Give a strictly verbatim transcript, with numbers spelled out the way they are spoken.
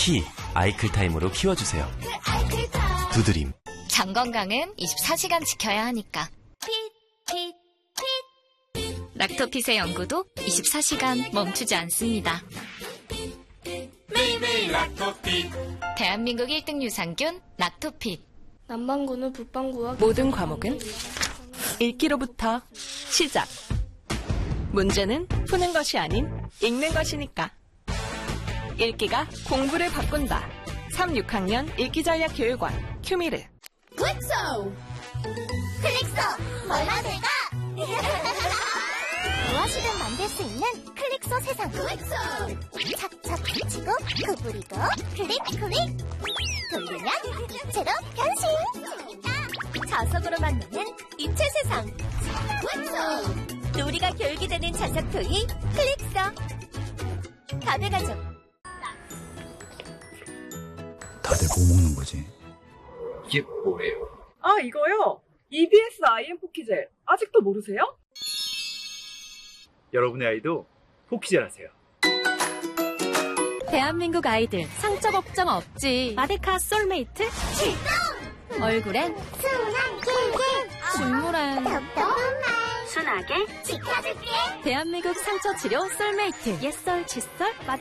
키 아이클타임으로 키워주세요. 두드림. 장 건강은 이십사 시간 지켜야 하니까. 핏, 핏, 핏. 락토핏의 연구도 이십사 시간 멈추지 않습니다. 매일매일 락토핏. 대한민국 일 등 유산균 락토핏. 남반구는 북반구와 모든 과목은 읽기로부터 시작. 문제는 푸는 것이 아닌 읽는 것이니까. 읽기가 공부를 바꾼다. 삼, 육 학년 읽기전략교육원 큐미르. 굿소! 클릭소! 몰라 내가! 무엇이든 만들 수 있는 클릭소 세상. 굿소! 착착 붙이고 구부리고 클릭 클릭 돌리면 새로 변신. 자석으로 만드는 입체 세상. 굿소! 놀이가 교육이 되는 자석 토이 클릭소. 가베가족. 다들 뭐 먹는 거지? 이게 뭐예요? 아, 이거요? 이비에스 아이엠 포키젤. 아직도 모르세요? 여러분의 아이도 포키젤 하세요. 대한민국 아이들 상처 걱정 없지. 마데카 솔메이트 출동! 얼굴엔 순한 꿀꿀 식물엔 답답한 말 순하게 지켜줄게. 대한민국 상처 치료 솔메이트 옛설 칫솔 마데카